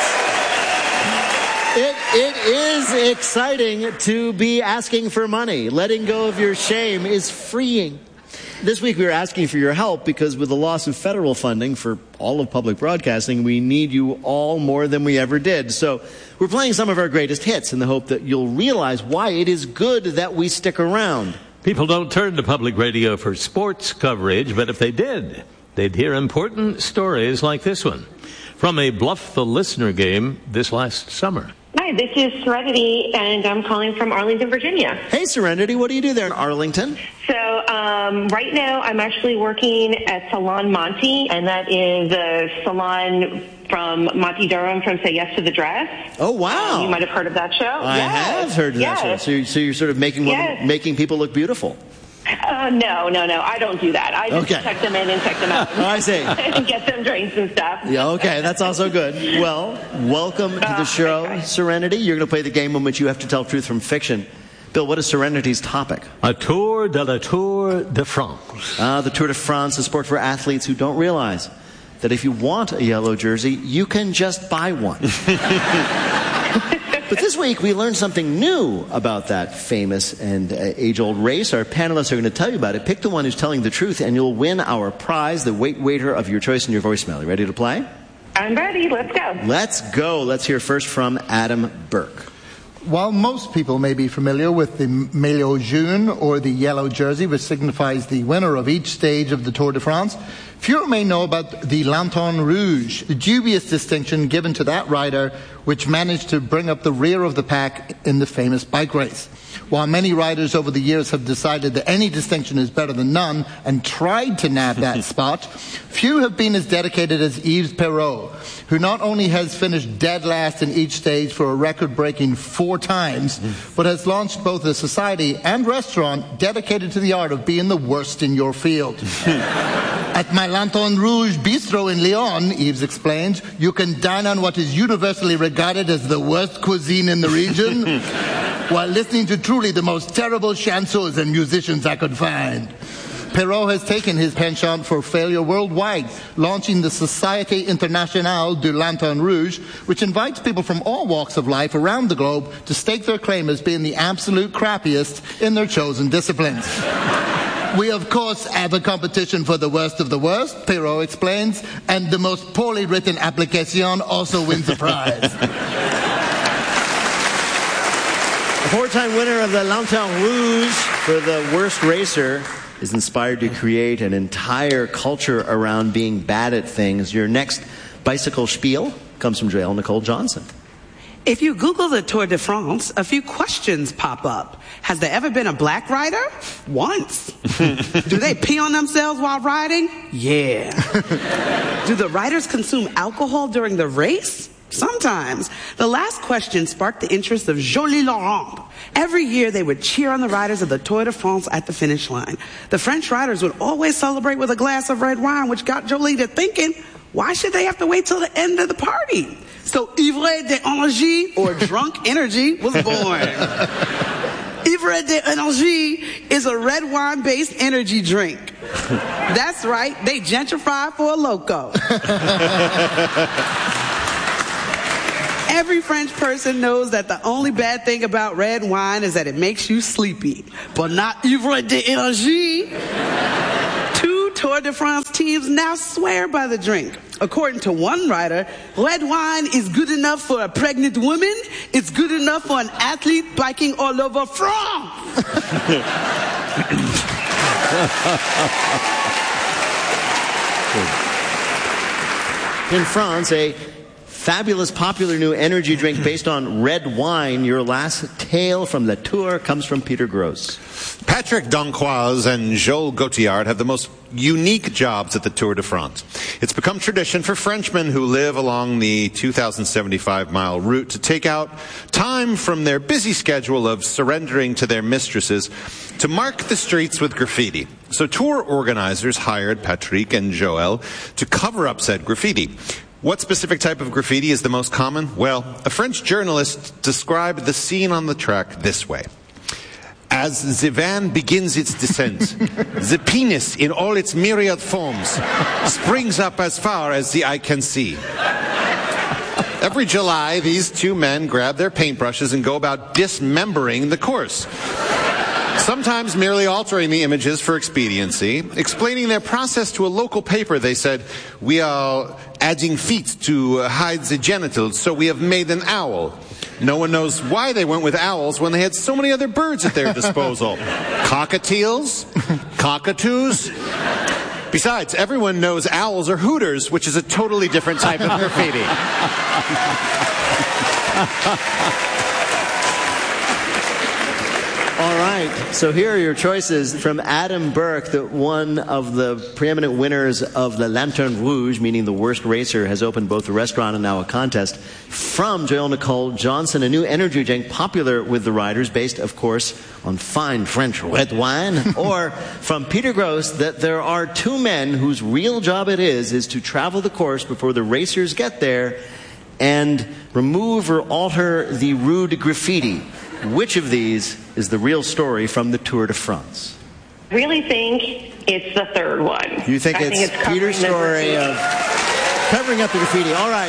it it is exciting to be asking for money. Letting go of your shame is freeing. This week we are asking for your help because with the loss of federal funding for all of public broadcasting, we need you all more than we ever did. So we're playing some of our greatest hits in the hope that you'll realize why it is good that we stick around. People don't turn to public radio for sports coverage, but if they did, they'd hear important stories like this one from a Bluff the Listener game this last summer. Hi, this is Serenity, and I'm calling from Arlington, Virginia. Hey, Serenity, what do you do there in Arlington? So um, right now I'm actually working at Salon Monty, and that is a salon from Monty Durham from Say Yes to the Dress. Oh, wow. Um, you might have heard of that show. I yes. have heard of yes. that show. So you're, so you're sort of making women, yes. making people look beautiful. Uh, no, no, no. I don't do that. I just okay. check them in and check them out. I see. And get them drinks and stuff. Yeah, okay. That's also good. Well, welcome to the show, uh, Serenity. You're going to play the game in which you have to tell truth from fiction. Bill, what is Serenity's topic? A Tour de la Tour de France. Ah, the Tour de France, a sport for athletes who don't realize that if you want a yellow jersey, you can just buy one. But this week, we learned something new about that famous and uh, age-old race. Our panelists are going to tell you about it. Pick the one who's telling the truth, and you'll win our prize, the Wait Waiter of your choice in your voicemail. You ready to play? I'm ready. Let's go. Let's go. Let's hear first from Adam Burke. While most people may be familiar with the Maillot Jaune, or the yellow jersey, which signifies the winner of each stage of the Tour de France, fewer may know about the Lanterne Rouge, the dubious distinction given to that rider which managed to bring up the rear of the pack in the famous bike race. While many riders over the years have decided that any distinction is better than none and tried to nab that spot, few have been as dedicated as Yves Perrault, who not only has finished dead last in each stage for a record-breaking four times, but has launched both a society and restaurant dedicated to the art of being the worst in your field. At my Lanterne Rouge bistro in Lyon, Yves explains, you can dine on what is universally regarded as the worst cuisine in the region, while listening to truly the most terrible chansons and musicians I could find. Perrault has taken his penchant for failure worldwide, launching the Société Internationale du Lanterne Rouge, which invites people from all walks of life around the globe to stake their claim as being the absolute crappiest in their chosen disciplines. We, of course, have a competition for the worst of the worst, Perrault explains, and the most poorly written application also wins a prize. A four-time winner of the Lanterne Rouge for the worst racer is inspired to create an entire culture around being bad at things. Your next bicycle spiel comes from Joelle Nicole Johnson. If you Google the Tour de France, a few questions pop up. Has there ever been a black rider? Once. Do they pee on themselves while riding? Yeah. Do the riders consume alcohol during the race? Sometimes. The last question sparked the interest of Joly Laurent. Every year they would cheer on the riders of the Tour de France at the finish line. The French riders would always celebrate with a glass of red wine, which got Joly to thinking, why should they have to wait till the end of the party? So Ivre d'Energie, or Drunk Energy, was born. Ivre d'Energie is a red wine-based energy drink. That's right, they gentrified for a loco. Every French person knows that the only bad thing about red wine is that it makes you sleepy. But not Ivre d'Energie. Two Tour de France teams now swear by the drink. According to one writer, red wine is good enough for a pregnant woman. It's good enough for an athlete biking all over France. In France, a fabulous popular new energy drink based on red wine. Your last tale from the tour comes from Peter Gross. Patrick Donquoise and Joel Gauthiard have the most unique jobs at the Tour de France. It's become tradition for Frenchmen who live along the two thousand seventy-five mile route to take out time from their busy schedule of surrendering to their mistresses to mark the streets with graffiti. So tour organizers hired Patrick and Joel to cover up said graffiti. What specific type of graffiti is the most common? Well, a French journalist described the scene on the track this way. As the van begins its descent, the penis in all its myriad forms springs up as far as the eye can see. Every July, these two men grab their paintbrushes and go about dismembering the course. Sometimes merely altering the images for expediency. Explaining their process to a local paper, they said, "We are adding feet to hide the genitals, so we have made an owl." No one knows why they went with owls when they had so many other birds at their disposal. Cockatiels? Cockatoos? Besides, everyone knows owls are hooters, which is a totally different type of graffiti. All right, so here are your choices from Adam Burke, the one of the preeminent winners of the Lanterne Rouge, meaning the worst racer, has opened both a restaurant and now a contest. From Joelle Nicole Johnson, a new energy drink popular with the riders, based, of course, on fine French red wine. Or from Peter Gross, that there are two men whose real job it is, is to travel the course before the racers get there and remove or alter the rude graffiti. Which of these is the real story from the Tour de France? I really think it's the third one. You think I it's, think it's Peter's story of covering up the graffiti? All right.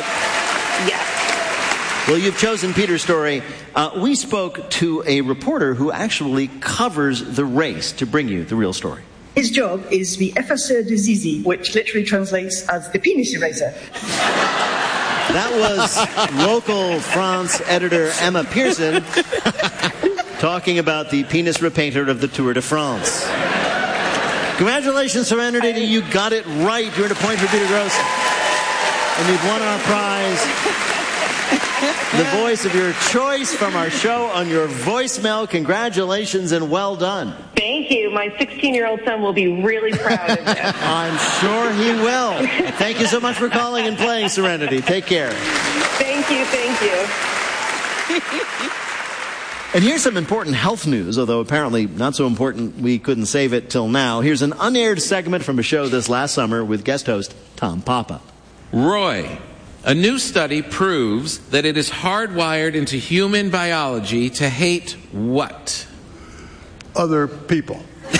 Yes. Well, you've chosen Peter's story. Uh, we spoke to a reporter who actually covers the race to bring you the real story. His job is the effaceur de zizi, which literally translates as the penis eraser. That was local France editor Emma Pearson talking about the penis repainter of the Tour de France. Congratulations, Serenity. You got it right. You earned a point for Peter Gross. And you've won our prize. The voice of your choice from our show on your voicemail. Congratulations and well done. Thank you. My sixteen-year-old son will be really proud of this. I'm sure he will. Thank you so much for calling and playing, Serenity. Take care. Thank you. Thank you. And here's some important health news, although apparently not so important we couldn't save it till now. Here's an unaired segment from a show this last summer with guest host Tom Papa. Roy. A new study proves that it is hardwired into human biology to hate what? Other people. um,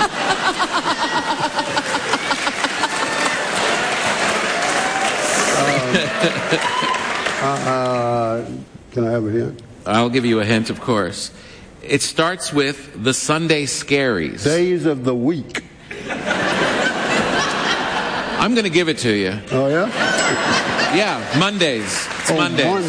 uh, can I have a hint? I'll give you a hint, of course. It starts with the Sunday Scaries. Days of the week. I'm going to give it to you. Oh, yeah? Yeah, Mondays. It's oh, Mondays. Mondays,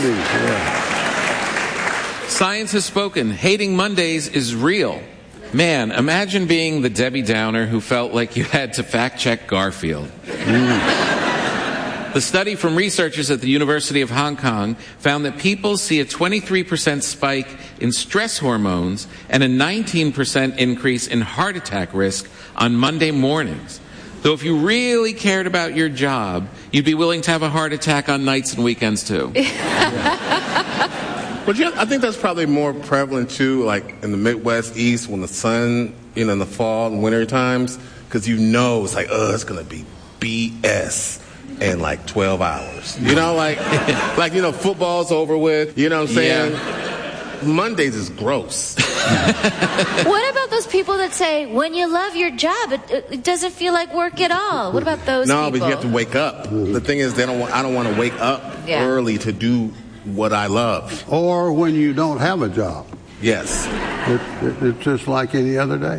yeah. Science has spoken. Hating Mondays is real. Man, imagine being the Debbie Downer who felt like you had to fact-check Garfield. Mm. The study from researchers at the University of Hong Kong found that people see a twenty-three percent spike in stress hormones and a nineteen percent increase in heart attack risk on Monday mornings. Though if you really cared about your job, you'd be willing to have a heart attack on nights and weekends too. But yeah, I think that's probably more prevalent too, like in the Midwest, East, when the sun, you know, in the fall and winter times, because you know it's like, oh, it's gonna be B S in like twelve hours. You know, like, like you know, football's over with. You know what I'm saying? Yeah. Mondays is gross. What about those people that say, when you love your job, it, it doesn't feel like work at all? What about those no, people? No, but you have to wake up. The thing is, they don't. Want, I don't want to wake up yeah. early to do what I love. Or when you don't have a job. Yes. It, it, it's just like any other day.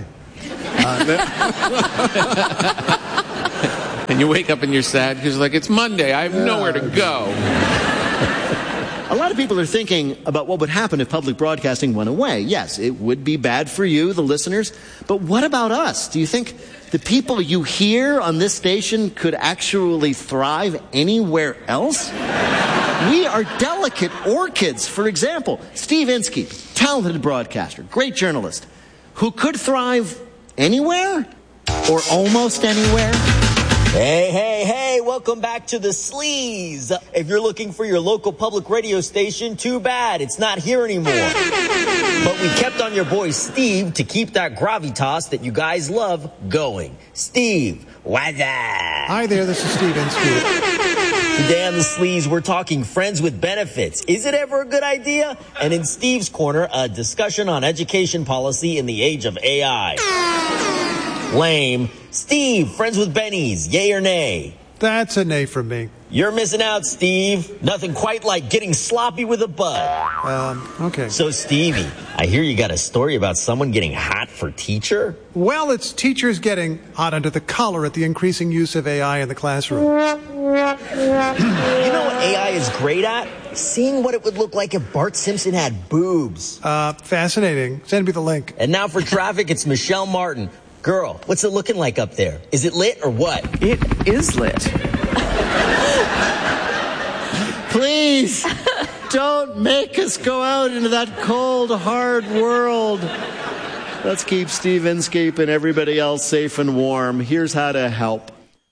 And you wake up and you're sad because like, it's Monday. I have yeah. nowhere to go. A lot of people are thinking about what would happen if public broadcasting went away. Yes, it would be bad for you, the listeners, but what about us? Do you think the people you hear on this station could actually thrive anywhere else? We are delicate orchids. For example, Steve Inskeep, talented broadcaster, great journalist, who could thrive anywhere or almost anywhere. Hey, hey, hey, welcome back to the Sleaze. If you're looking for your local public radio station, too bad, it's not here anymore. But we kept on your boy Steve to keep that gravitas that you guys love going. Steve, what's up? Hi there, this is Steve Inskeep. Today on the Sleaze, we're talking friends with benefits. Is it ever a good idea? And in Steve's corner, a discussion on education policy in the age of A I. Lame. Steve, friends with bennies, yay or nay? That's a nay from me. You're missing out, Steve. Nothing quite like getting sloppy with a bud. Um, okay. So, Stevie, I hear you got a story about someone getting hot for teacher? Well, it's teachers getting hot under the collar at the increasing use of A I in the classroom. You know what A I is great at? Seeing what it would look like if Bart Simpson had boobs. Uh, fascinating. Send me the link. And now for traffic, it's Michelle Martin. Girl, what's it looking like up there? Is it lit or what? It is lit. Please, don't make us go out into that cold, hard world. Let's keep Steve Inskeep and everybody else safe and warm. Here's how to help.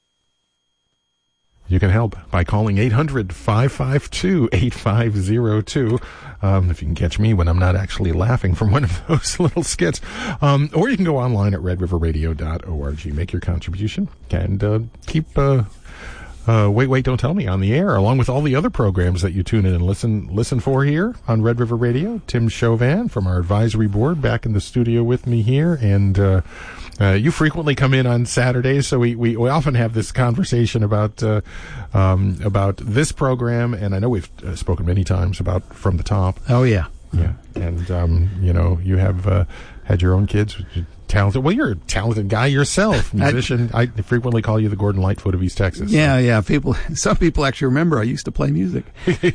You can help by calling eight hundred, five five two, eight five zero two. Um, if you can catch me when I'm not actually laughing from one of those little skits. Um, or you can go online at red river radio dot org. Make your contribution and uh, keep uh, uh, Wait, Wait, Don't Tell Me on the air, along with all the other programs that you tune in and listen listen for here on Red River Radio. Tim Chauvin from our advisory board back in the studio with me here. And uh, uh, you frequently come in on Saturdays, so we, we, we often have this conversation about uh, um, about this program. And I know we've uh, spoken many times about From the Top. Oh, yeah. Yeah. And, um, you know, you have uh, had your own kids. Talented. Well, you're a talented guy yourself, musician. I, I frequently call you the Gordon Lightfoot of East Texas. Yeah, yeah. People, some people actually remember I used to play music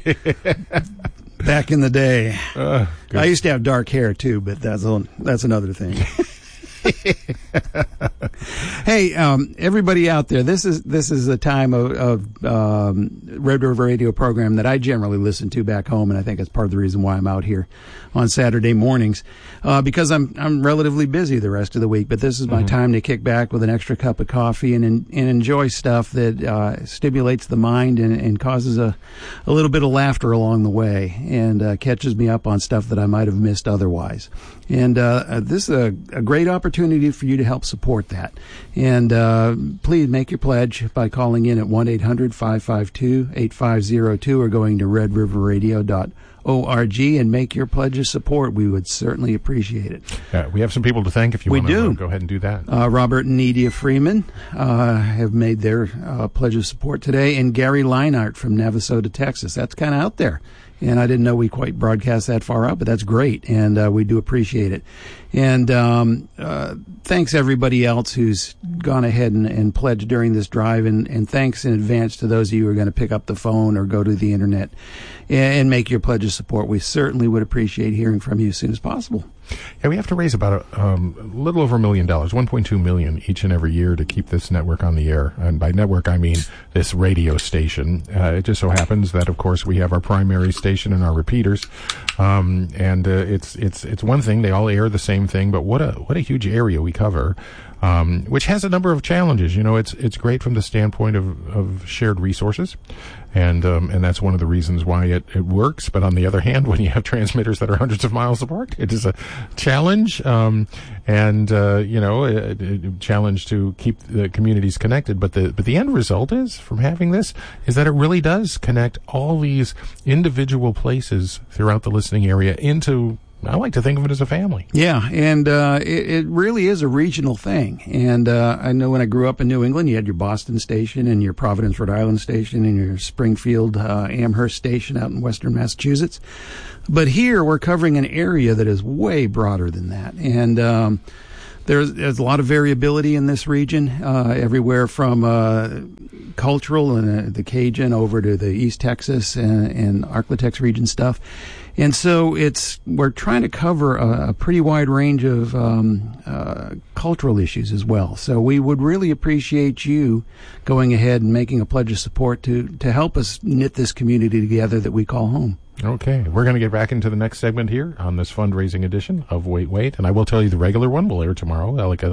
back in the day. Uh, I used to have dark hair too, but that's on, that's another thing. Hey, um, everybody out there, this is this is a time of, of um, Red River Radio program that I generally listen to back home, and I think that's part of the reason why I'm out here on Saturday mornings, uh, because I'm I'm relatively busy the rest of the week. But this is my mm-hmm. time to kick back with an extra cup of coffee and and enjoy stuff that uh, stimulates the mind and, and causes a a little bit of laughter along the way, and uh, catches me up on stuff that I might have missed otherwise. And uh, this is a, a great opportunity for you to help support that. And uh, please make your pledge by calling in at one eight hundred, five five two, eight five zero two or going to red river radio dot org and make your pledge of support. We would certainly appreciate it. Yeah, we have some people to thank if you we want do. to go ahead and do that. Uh, Robert and Nydia Freeman uh, have made their uh, pledge of support today, and Gary Leinart from Navasota, Texas. That's kind of out there. And I didn't know we quite broadcast that far out, but that's great, and uh, we do appreciate it. And um, uh, thanks everybody else who's gone ahead and, and pledged during this drive, and, and thanks in advance to those of you who are going to pick up the phone or go to the internet and, and make your pledge of support. We certainly would appreciate hearing from you as soon as possible. Yeah, we have to raise about a, um, a little over a million dollars, one point two million dollars each and every year to keep this network on the air. And by network, I mean this radio station. Uh, it just so happens that, of course, we have our primary station and our repeaters Um, and uh, it's it's it's one thing. They all air the same thing, but what a what a huge area we cover, um, which has a number of challenges. You know, it's it's great from the standpoint of, of shared resources, and um, and that's one of the reasons why it, it works. But on the other hand, when you have transmitters that are hundreds of miles apart, it is a challenge, um, and uh, you know, a, a challenge to keep the communities connected. But the but the end result is from having this is that it really does connect all these individual places throughout the listening area into, I like to think of it as a family. Yeah, and uh, it, it really is a regional thing. And uh, I know when I grew up in New England, you had your Boston station and your Providence, Rhode Island station and your Springfield, uh, Amherst station out in western Massachusetts. But here we're covering an area that is way broader than that. And um, there's, there's a lot of variability in this region, uh, everywhere from uh, cultural and uh, the Cajun over to the East Texas and, and Arklatex region stuff. And so it's we're trying to cover a, a pretty wide range of um, uh, cultural issues as well. So we would really appreciate you going ahead and making a pledge of support to, to help us knit this community together that we call home. Okay, we're going to get back into the next segment here on this fundraising edition of Wait, Wait. And I will tell you the regular one will air tomorrow, like a